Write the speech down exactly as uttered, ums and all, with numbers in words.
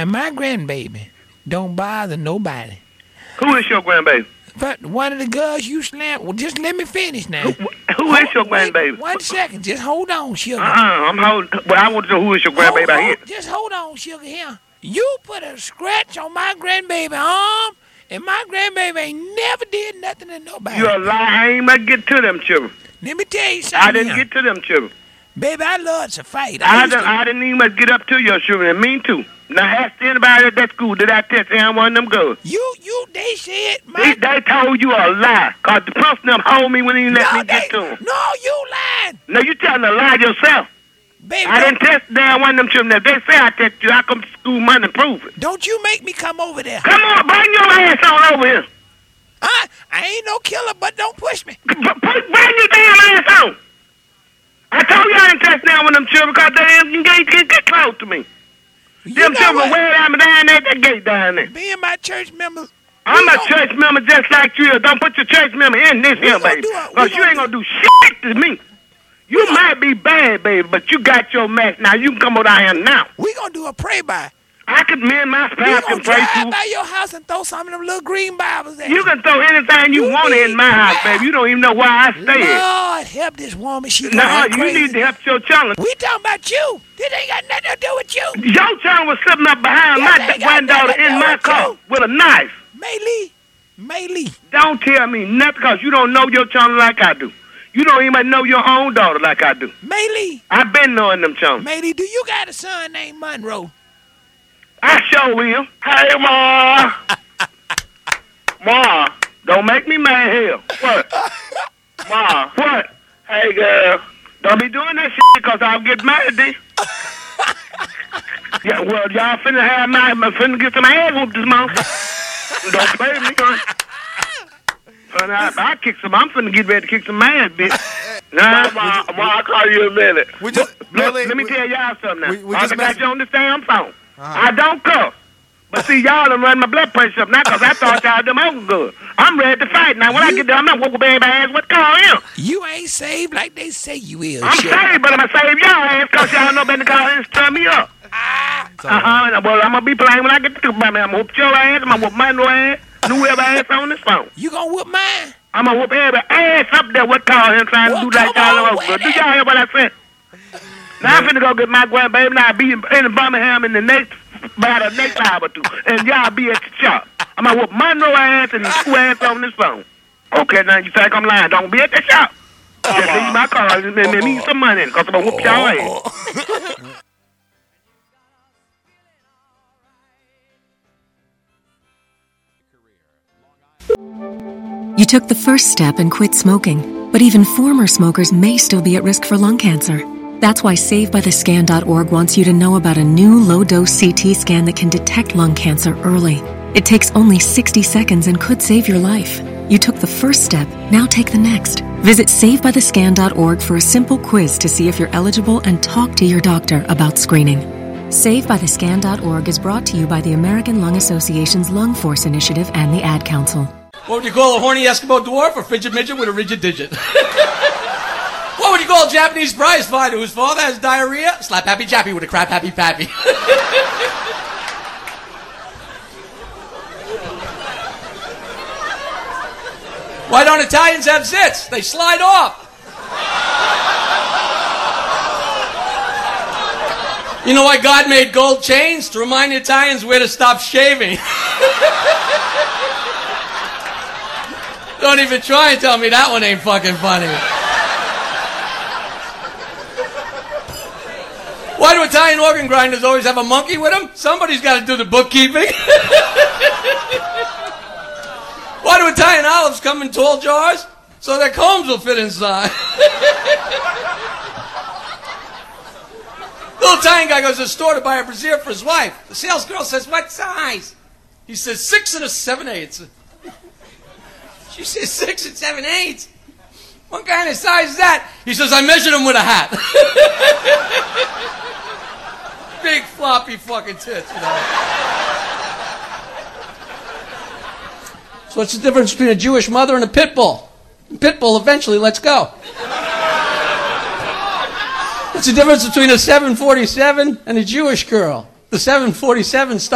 And my grandbaby don't bother nobody. Who is your grandbaby? But one of the girls you slammed. Well, just let me finish now. Who, who is your grandbaby? Wait, one second. Just hold on, Sugar. Uh-uh. I'm holding. But I want to know who is your grandbaby hold, out here. hold, Just hold on, Sugar, here. You put a scratch on my grandbaby arm, and my grandbaby ain't never did nothing to nobody. You're a liar. I ain't about to get to them children. Let me tell you something. I didn't here. get to them children. Baby, I love to fight. I, I, used didn't, to... I didn't even get up to your children, and mean too. Now, ask anybody at that school, did I test them one of them girls? You, you, they said my... They, they told you a lie, because the person them hold me when he let no, me they, get to them. No, you lying. No, you telling a lie yourself. Baby, I didn't test down one of them children. If they say I test you, I come to school Monday and prove it. Don't you make me come over there. Come on, bring your ass on over here. I, I ain't no killer, but don't push me. Bring your damn ass on. I told you I didn't test down one of them children because they didn't get, get, get close to me. You Them know children what? way down down there, that gate down there. Being my church members... I'm a gonna, church member just like you. Don't put your church member in this here, baby. Because you ain't going to do shit to me. You might be bad, baby, but you got your match. Now, you can come over down here now. We gonna do a pray-by. I could, me and my We spouse gonna can pray drive too. by your house and throw some of them little green Bibles at You can throw anything you, You want need in my house, prayer. baby. You don't even know why I stay here. Lord, help this woman. She No, going you crazy. need to help your child. We talking about you. This ain't got nothing to do with you. Your child was sitting up behind Yes, my ain't got granddaughter nothing to in do my with car you. with a knife. Maylee. Maylee. Don't tell me nothing because you don't know your child like I do. You don't even know your own daughter like I do. Maylee. I've been knowing them children. Maylee, do you got a son named Monroe? I sure will. Hey, Ma. Ma, don't make me mad here. What? Ma, what? Hey, girl, don't be doing that shit because I'll get mad at you. Yeah, well, y'all finna have my, finna get some ass whooped this month. Don't play with me, huh? And I, I kick some. I'm finna get ready to kick some ass, bitch. Nah, Ma, Ma, I'll call you in a minute. We just, Look, Millie, let me we, tell y'all something now. we- we I just got messed- you on the damn phone. Uh-huh. I don't cuss. But see, y'all done run my blood pressure up now because I thought y'all them over good. I'm ready to fight. Now, when I get there, I'm not whooping baby ass. What call him? You ain't saved like they say you is. I'm Shit. saved, but I'm going to save y'all ass because y'all know better to call him and stir me up. Ah, Uh-huh. Well, I'm going to be playing when I get to the about me. I'm going to whoop your ass. I'm going to whoop my new ass. Whoever ass on this phone. you gonna whoop mine? I'm going to whoop every ass up there. What call him trying Well, to do like come y'all on over with good. Do it. y'all hear what I said? Now, I'm finna go get my grandbaby. Now, I'll be in, in Birmingham in the next, by the next hour or two. And y'all be at the shop. I'm going to whoop my new ass and the two ass on this phone. Okay, now you think I'm lying. Don't be at the shop. Just leave my car and let me some money in because I'm going to whoop y'all ass. You took the first step and quit smoking, but even former smokers may still be at risk for lung cancer. That's why save by the scan dot org wants you to know about a new low-dose C T scan that can detect lung cancer early. It takes only sixty seconds and could save your life. You took the first step, now take the next. Visit save by the scan dot org for a simple quiz to see if you're eligible and talk to your doctor about screening. save by the scan dot org is brought to you by the American Lung Association's Lung Force Initiative and the Ad Council. What would you call a horny Eskimo dwarf or frigid midget with a rigid digit? What would you call a Japanese prize fighter whose father has diarrhea? Slap happy jappy with a crap happy pappy. Why don't Italians have zits? They slide off. You know why God made gold chains? To remind the Italians where to stop shaving. Don't even try and tell me that one ain't fucking funny. Why do Italian organ grinders always have a monkey with them? Somebody's got to do the bookkeeping. Why do Italian olives come in tall jars? So their combs will fit inside. Little Italian guy goes to the store to buy a brassiere for his wife. The sales girl says, "What size?" He says, six and a seven eighths. She says, six and seven eighths? What kind of size is that? He says, I measured him with a hat. Big floppy fucking tits, you know. So what's the difference between a Jewish mother and a pit bull? A pit bull eventually lets go. What's the difference between a seven forty-seven and a Jewish girl? The seven forty-seven